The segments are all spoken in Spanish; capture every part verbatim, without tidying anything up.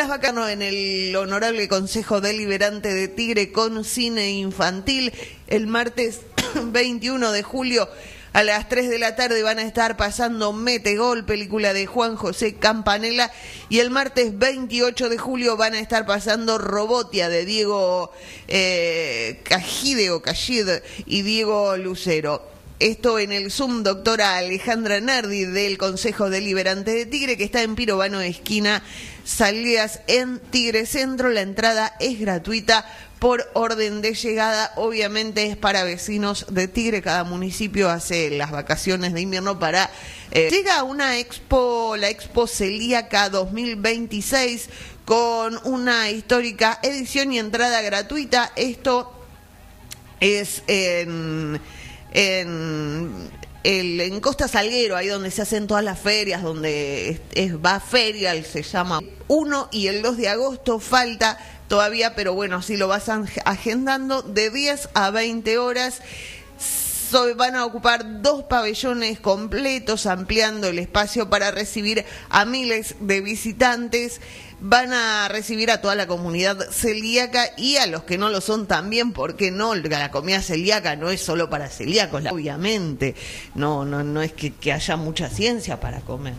Bacano en el Honorable Consejo Deliberante de Tigre con cine infantil. El martes veintiuno de julio a las tres de la tarde van a estar pasando Metegol, película de Juan José Campanella, y el martes veintiocho de julio van a estar pasando Robotia de Diego eh, Cajide o Cajid y Diego Lucero. Esto en el Zoom, doctora Alejandra Nardi del Consejo Deliberante de Tigre, que está en Pirovano, esquina Salidas, en Tigre Centro. La entrada es gratuita por orden de llegada. Obviamente es para vecinos de Tigre. Cada municipio hace las vacaciones de invierno para... Eh, llega una expo, la Expo Celíaca dos mil veintiséis, con una histórica edición y entrada gratuita. Esto es en... En, el, en Costa Salguero, ahí donde se hacen todas las ferias, donde es, es, va feria, se llama uno y el dos de agosto, falta todavía, pero bueno, así lo vas agendando, de diez a veinte horas. So, van a ocupar dos pabellones completos, ampliando el espacio para recibir a miles de visitantes. Van a recibir a toda la comunidad celíaca y a los que no lo son también, porque no, la comida celíaca no es solo para celíacos, obviamente. No, no, no es que, que haya mucha ciencia para comer.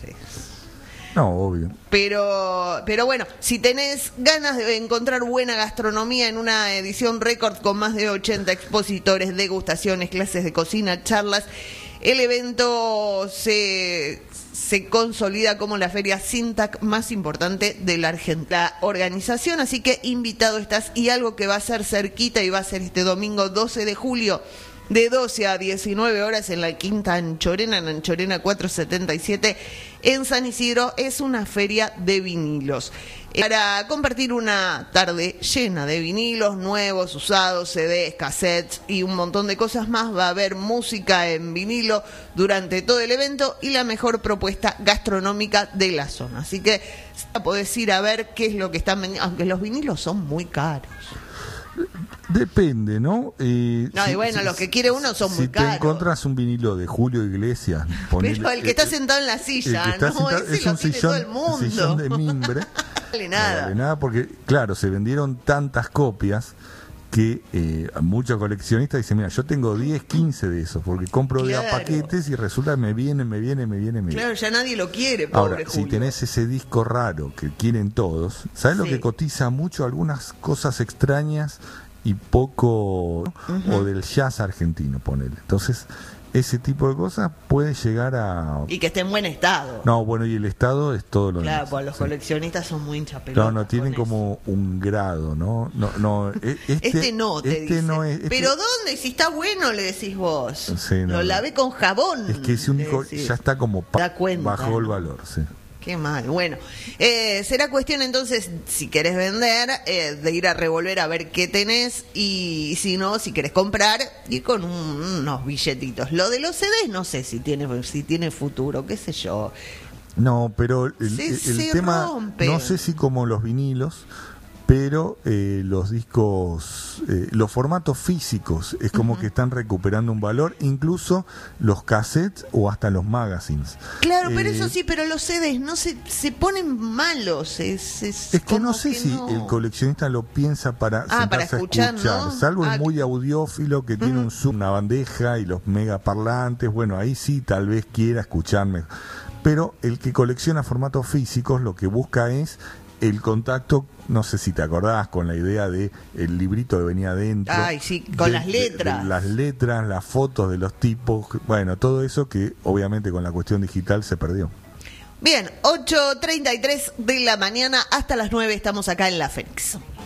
No, obvio. Pero, pero bueno, si tenés ganas de encontrar buena gastronomía en una edición récord con más de ochenta expositores, degustaciones, clases de cocina, charlas, el evento se, se consolida como la feria Sintac más importante de la Argentina. La organización, así que invitado estás, y algo que va a ser cerquita y va a ser este domingo doce de julio, de doce a diecinueve horas en la Quinta Anchorena, en Anchorena cuatrocientos setenta y siete, en San Isidro, es una feria de vinilos. Para compartir una tarde llena de vinilos nuevos, usados, C Ds, cassettes y un montón de cosas más, va a haber música en vinilo durante todo el evento y la mejor propuesta gastronómica de la zona. Así que podés ir a ver qué es lo que están vendiendo, aunque los vinilos son muy caros. Depende, ¿no? Eh, no, si, y bueno, si, los que quiere uno son si muy caros. Si te encontrás un vinilo de Julio Iglesias... Ponele, pero el que está sentado en la silla, el que está no, sentado, ese es lo un tiene sillón, todo el mundo. sillón de mimbre. No vale nada. No vale nada porque, claro, se vendieron tantas copias que eh, muchos coleccionistas dicen, mira, yo tengo diez, quince de esos, porque compro claro. de a paquetes y resulta que me viene, me viene, me viene, me viene. Claro, ya nadie lo quiere, pobre Ahora, Julio. si tenés ese disco raro que quieren todos, ¿sabes sí. lo que cotiza mucho? Algunas cosas extrañas y poco, uh-huh. o del jazz argentino, ponele. Entonces, ese tipo de cosas puede llegar a... Y que esté en buen estado. No, bueno, y el estado es todo lo Claro, demás. pues los sí. coleccionistas son muy hinchapelotas. No, no, tienen como eso. Un grado, ¿no? No, no este, este no, te este dice. No es, este... ¿Pero dónde? Si está bueno, le decís vos. Sí, no, lo lavé con jabón. Es que ese único ya está como pa- da cuenta, bajó ¿no? el valor, sí. Qué mal. Bueno, eh, será cuestión entonces, si querés vender, eh, de ir a revolver a ver qué tenés, y si no, si querés comprar, ir con un, unos billetitos. Lo de los C Ds no sé si tiene, si tiene futuro, qué sé yo. No, pero el, se, el, se el tema, rompe. No sé si como los vinilos, pero eh, los discos, eh, los formatos físicos es como uh-huh. que están recuperando un valor, incluso los cassettes o hasta los magazines. Claro, eh, pero eso sí, pero los C Ds no se, se ponen malos. Es, es, es que no sé que si no. el coleccionista lo piensa para ah, sentarse para escuchar, a escuchar, ¿no? salvo ah, el muy audiófilo que uh-huh. tiene un zoom, una bandeja y los megaparlantes. Bueno, ahí sí tal vez quiera escucharme. Pero el que colecciona formatos físicos lo que busca es el contacto, no sé si te acordás, con la idea de el librito que venía adentro. Ay, sí, con de, las letras. De, de las letras, las fotos de los tipos, bueno, todo eso que obviamente con la cuestión digital se perdió. Bien, ocho treinta y tres de la mañana, hasta las nueve estamos acá en La Fénix.